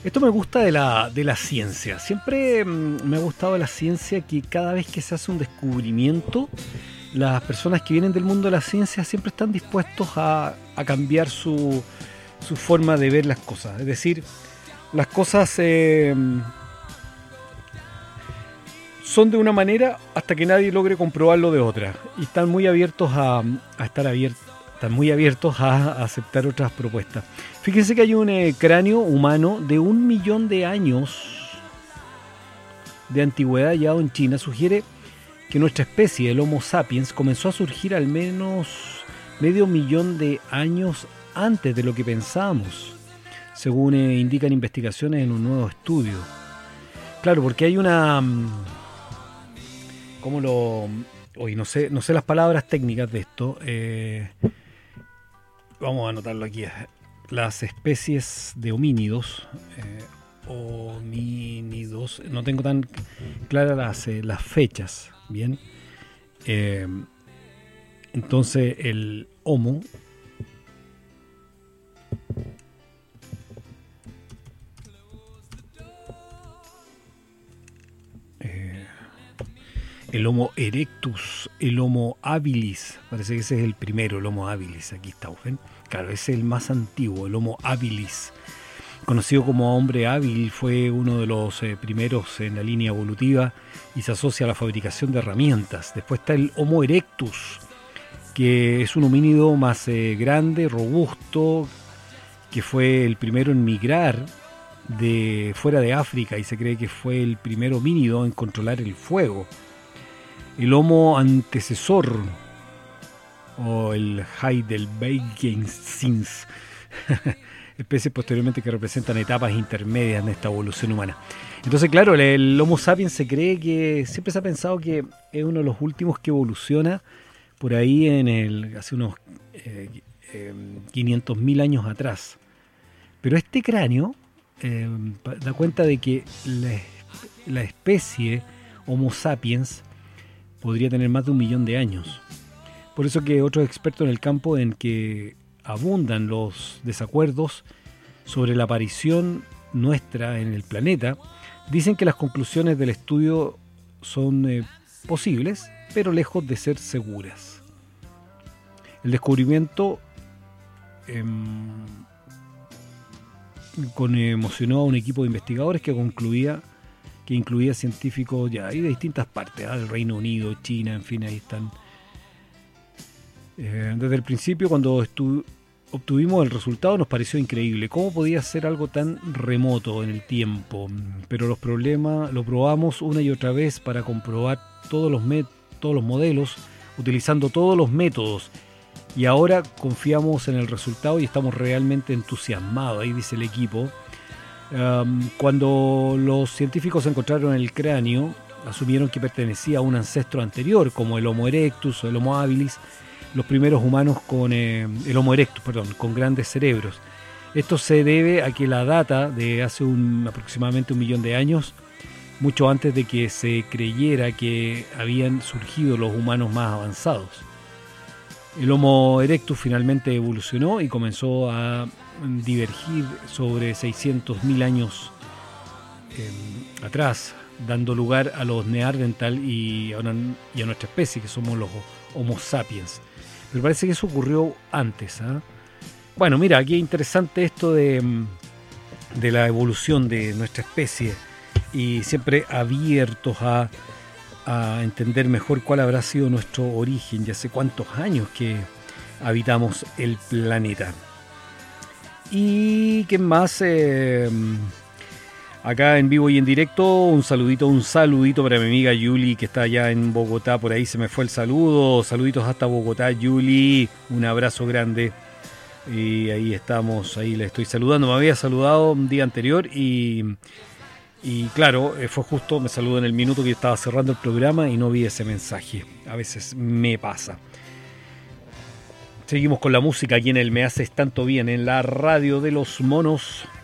Esto me gusta de la ciencia. Siempre me ha gustado de la ciencia que cada vez que se hace un descubrimiento, las personas que vienen del mundo de la ciencia siempre están dispuestos a cambiar su forma de ver las cosas. Es decir, las cosas son de una manera hasta que nadie logre comprobarlo de otra. Y están muy abiertos están muy abiertos a aceptar otras propuestas. Fíjense que hay un cráneo humano de 1.000.000 de años de antigüedad hallado en China. Sugiere que nuestra especie, el Homo sapiens, comenzó a surgir al menos 500.000 de años antes de lo que pensábamos, según indican investigaciones en un nuevo estudio. Claro, porque hay una... ¿Cómo lo...? Hoy no sé las palabras técnicas de esto. Vamos a anotarlo aquí. Las especies de homínidos. No tengo tan claras las fechas. Bien. Entonces el Homo... el Homo erectus, el Homo habilis, parece que ese es el primero, el Homo habilis, aquí está, ¿ven? Claro, ese es el más antiguo, el Homo habilis, conocido como hombre hábil, fue uno de los primeros en la línea evolutiva y se asocia a la fabricación de herramientas. Después está el Homo erectus, que es un homínido más grande, robusto, que fue el primero en migrar de fuera de África y se cree que fue el primer homínido en controlar el fuego. El Homo antecesor o el Heidelbergensis, especies posteriormente que representan etapas intermedias en esta evolución humana. Entonces, claro, el Homo sapiens se cree que siempre se ha pensado que es uno de los últimos que evoluciona por ahí hace unos 500.000 años atrás. Pero este cráneo da cuenta de que la especie Homo sapiens podría tener más de 1.000.000 de años. Por eso que otros expertos en el campo en que abundan los desacuerdos sobre la aparición nuestra en el planeta, dicen que las conclusiones del estudio son posibles, pero lejos de ser seguras. El descubrimiento emocionó a un equipo de investigadores que incluía científicos ya de distintas partes, del Reino Unido, China, en fin, ahí están. Desde el principio, cuando obtuvimos el resultado, nos pareció increíble. ¿Cómo podía ser algo tan remoto en el tiempo? Pero lo probamos una y otra vez para comprobar todos los modelos, utilizando todos los métodos. Y ahora confiamos en el resultado y estamos realmente entusiasmados, ahí dice el equipo. Cuando los científicos encontraron el cráneo, asumieron que pertenecía a un ancestro anterior, como el Homo erectus o el Homo habilis, los primeros humanos el Homo erectus, con grandes cerebros. Esto se debe a que la data de hace aproximadamente 1.000.000 de años, mucho antes de que se creyera que habían surgido los humanos más avanzados. El Homo erectus finalmente evolucionó y comenzó a divergir sobre 600.000 años atrás, dando lugar a los Neandertal y a nuestra especie, que somos los Homo sapiens. Pero parece que eso ocurrió antes. Bueno, mira, qué interesante esto de la evolución de nuestra especie y siempre abiertos a entender mejor cuál habrá sido nuestro origen, ya hace cuántos años que habitamos el planeta. Y qué más, acá en vivo y en directo, un saludito para mi amiga Yuli, que está allá en Bogotá. Por ahí se me fue el saludo. Saluditos hasta Bogotá, Yuli, un abrazo grande. Y ahí estamos, ahí le estoy saludando. Me había saludado un día anterior y claro, fue justo, me saludó en el minuto que yo estaba cerrando el programa y no vi ese mensaje. A veces me pasa. Seguimos con la música aquí en el Me Haces Tanto Bien, en la radio de los monos.